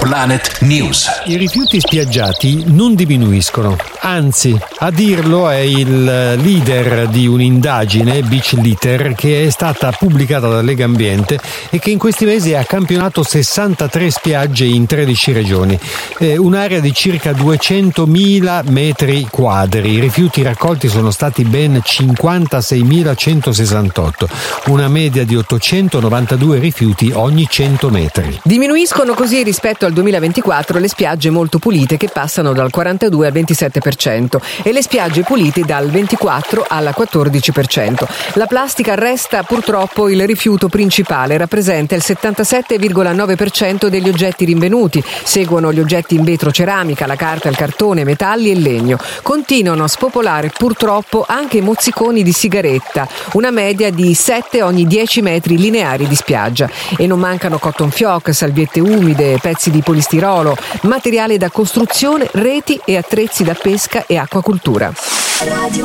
Planet News. I rifiuti spiaggiati non diminuiscono, anzi, a dirlo è il leader di un'indagine, Beach Litter, che è stata pubblicata da Lega Ambiente e che in questi mesi ha campionato 63 spiagge in 13 regioni, un'area di circa 200.000 metri quadri. I rifiuti raccolti sono stati ben 56.168, una media di 892 rifiuti ogni 100 metri. Diminuiscono così rispetto al 2024 le spiagge molto pulite, che passano dal 42 al 27%, e le spiagge pulite dal 24 al 14%. La plastica resta purtroppo il rifiuto principale, rappresenta il 77,9% degli oggetti rinvenuti. Seguono gli oggetti in vetro, ceramica, la carta, il cartone, metalli e legno. Continuano a spopolare purtroppo anche i mozziconi di sigaretta, una media di 7 ogni 10 metri lineari di spiaggia. E non mancano cotton fioc, salviette umide, pezzi di polistirolo, materiale da costruzione, reti e attrezzi da pesca e acquacultura.